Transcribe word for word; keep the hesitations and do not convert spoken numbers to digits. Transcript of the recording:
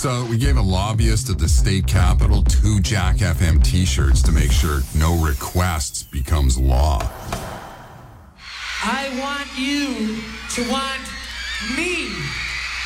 So we gave a lobbyist at the state capitol two Jack F M t-shirts to make sure no requests becomes law. I want you to want me.